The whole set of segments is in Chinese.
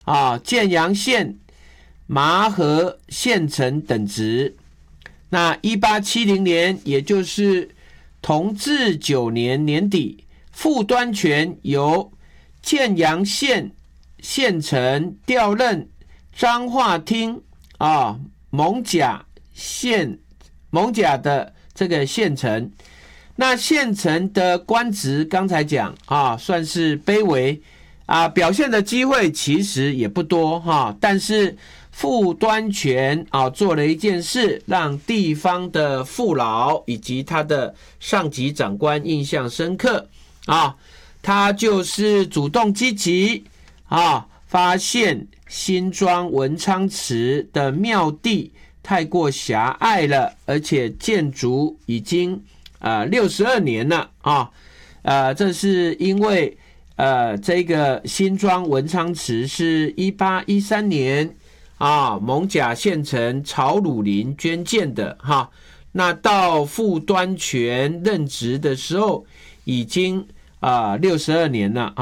建阳县、麻河县城等职。那1870年，也就是同治9年年底，傅端全由建阳县县城调任彰化厅艋舺的这个县城。那县城的官职刚才讲算是卑微表现的机会其实也不多但是傅端全做了一件事，让地方的父老以及他的上级长官印象深刻他就是主动积极发现新庄文昌祠的庙地太过狭隘了，而且建筑已经62年了这是因为这个新庄文昌祠是1813年艋舺县城曹汝霖捐建的那到傅端全任职的时候已经62年了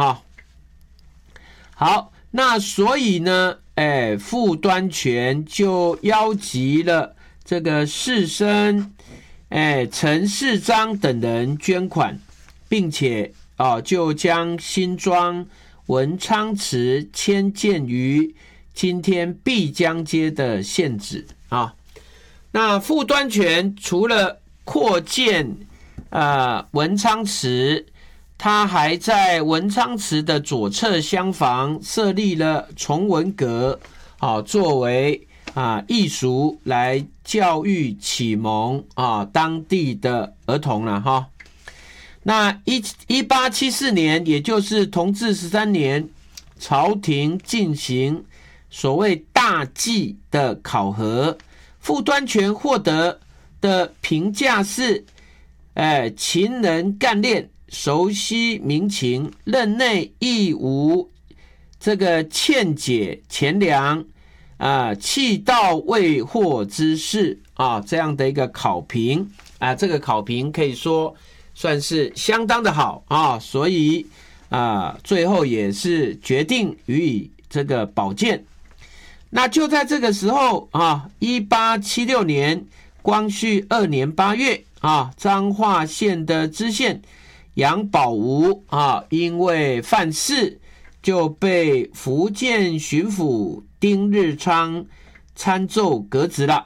好，那所以呢傅端全就邀集了这个士绅陈世章等人捐款，并且就将新庄文昌祠迁建于今天碧江街的县址那傅端全除了扩建文昌祠，他还在文昌祠的左侧厢房设立了崇文阁作为艺术来教育启蒙当地的儿童了那1874年，也就是同治13年，朝廷进行所谓大计的考核，傅端全获得的评价是勤能干练，熟悉民情，任内亦无这个欠解钱粮弃道未获之事这样的一个考评这个考评可以说算是相当的好所以最后也是决定予以这个保荐。那就在这个时候1876年光绪2年8月彰化县的知县杨宝吾因为犯事就被福建巡抚丁日昌参奏革职了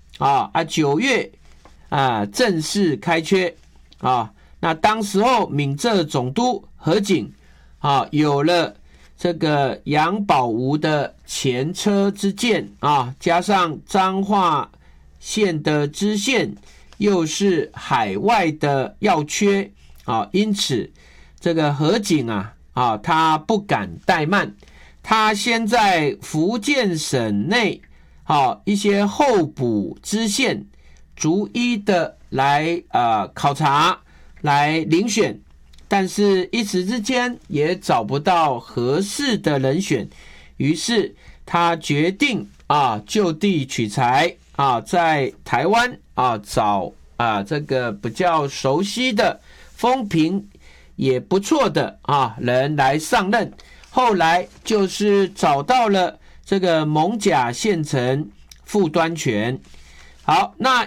9月正式开缺那当时候闽浙总督何景有了这个杨宝吾的前车之鉴加上彰化县的知县又是海外的要缺因此这个何景他不敢怠慢，他先在福建省内一些候补知县逐一的来考察来遴选，但是一时之间也找不到合适的人选，于是他决定就地取材在台湾找这个比较熟悉的风评也不错的人来上任。后来就是找到了这个艋舺县城傅端全。好，那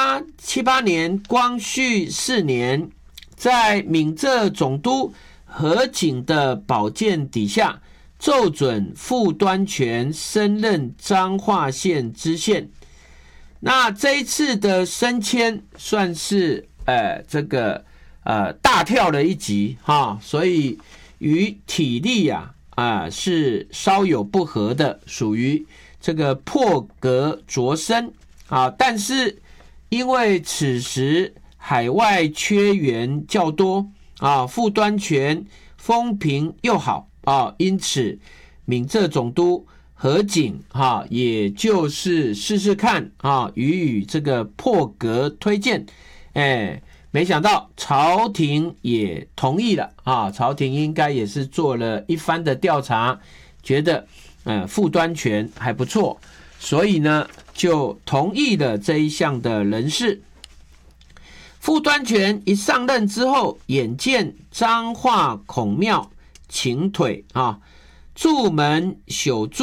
1878年光绪4年，在闽浙总督何景的保荐底下，奏准傅端全升任彰化县知县。那这一次的升迁算是这个大跳了一级所以与体力是稍有不合的，属于这个破格擢升但是因为此时海外缺员较多傅端全风评又好因此闽浙总督何景也就是试试看予以这个破格推荐没想到朝廷也同意了朝廷应该也是做了一番的调查，觉得傅端全还不错，所以呢就同意了这一项的人事。傅端全一上任之后，眼见彰化孔庙倾颓柱门朽柱